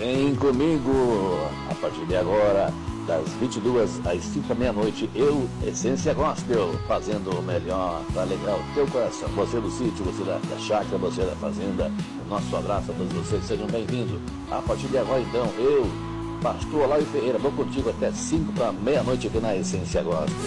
Vem comigo, a partir de agora, das 22 às 5 da meia-noite, eu, Essência Gospel, fazendo o melhor para alegrar o teu coração. Você do sítio, você da chácara, você da fazenda, o nosso abraço a todos vocês, sejam bem-vindos. A partir de agora, então, eu, Pastor Alário Ferreira, vou contigo até 5 para meia-noite aqui na Essência Gospel.